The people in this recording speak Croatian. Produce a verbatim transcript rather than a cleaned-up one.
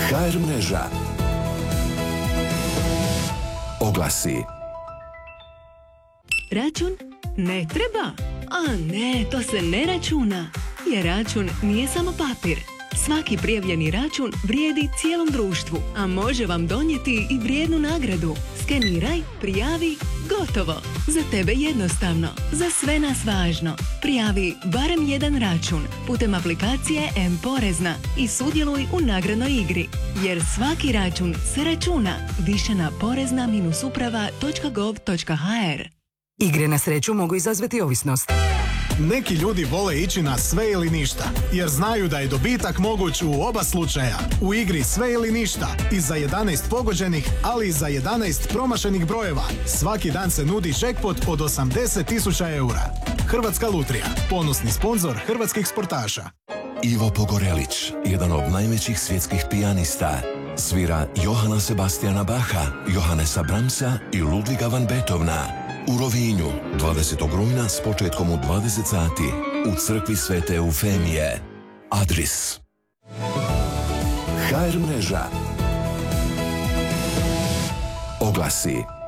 ha er mreža. Oglasi. Račun? Ne treba? A ne, to se ne računa. Jer račun nije samo papir. Svaki prijavljeni račun vrijedi cijelom društvu, a može vam donijeti i vrijednu nagradu. Skeniraj, prijavi, gotovo. Za tebe jednostavno, za sve nas važno. Prijavi barem jedan račun putem aplikacije M-Porezna i sudjeluj u nagradnoj igri. Jer svaki račun se računa. Više na porezna dash uprava točka gov točka ha er. Igre na sreću mogu izazvati ovisnost. Neki ljudi vole ići na sve ili ništa, jer znaju da je dobitak moguć u oba slučaja. U igri sve ili ništa, i za jedanaest pogođenih, ali i za jedanaest promašenih brojeva. Svaki dan se nudi jackpot od osamdeset tisuća eura. Hrvatska lutrija, ponosni sponzor hrvatskih sportaša. Ivo Pogorelić, jedan od najvećih svjetskih pijanista, svira Johana Sebastiana Bacha, Johannesa Brahmsa i Ludviga van Beethovena. U Rovinju, dvadesetog rujna s početkom u dvadeset sati, u crkvi Svete Eufemije. Adris. ha er mreža. Oglasi.